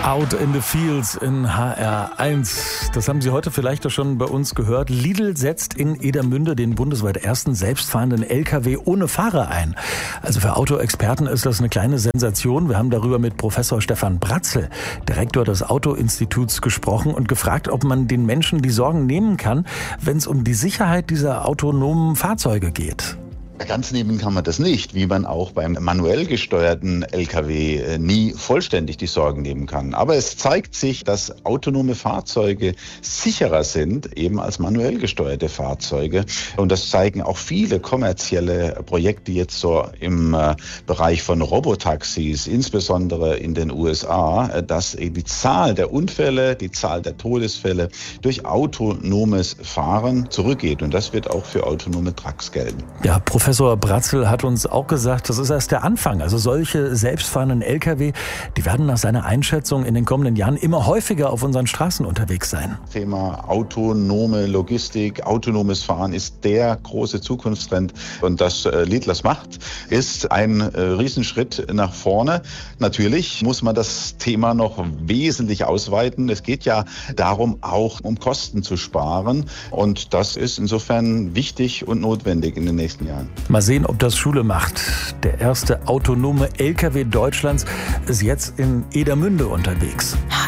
Out in the Fields in HR1. Das haben Sie heute vielleicht auch schon bei uns gehört. Lidl setzt in Edermünde den bundesweit ersten selbstfahrenden LKW ohne Fahrer ein. Also für Autoexperten ist das eine kleine Sensation. Wir haben darüber mit Professor Stefan Bratzel, Direktor des Auto-Instituts, gesprochen und gefragt, ob man den Menschen die Sorgen nehmen kann, wenn es um die Sicherheit dieser autonomen Fahrzeuge geht. Ganz nehmen kann man das nicht, wie man auch beim manuell gesteuerten LKW nie vollständig die Sorgen nehmen kann. Aber es zeigt sich, dass autonome Fahrzeuge sicherer sind, eben als manuell gesteuerte Fahrzeuge. Und das zeigen auch viele kommerzielle Projekte jetzt so im Bereich von Robotaxis, insbesondere in den USA, dass die Zahl der Unfälle, die Zahl der Todesfälle durch autonomes Fahren zurückgeht. Und das wird auch für autonome Trucks gelten. Ja, Professor Bratzel hat uns auch gesagt, das ist erst der Anfang. Also solche selbstfahrenden Lkw, die werden nach seiner Einschätzung in den kommenden Jahren immer häufiger auf unseren Straßen unterwegs sein. Thema autonome Logistik, autonomes Fahren ist der große Zukunftstrend. Und das Lidl macht, ist ein Riesenschritt nach vorne. Natürlich muss man das Thema noch wesentlich ausweiten. Es geht ja darum, auch um Kosten zu sparen. Und das ist insofern wichtig und notwendig in den nächsten Jahren. Mal sehen, ob das Schule macht. Der erste autonome LKW Deutschlands ist jetzt in Edermünde unterwegs.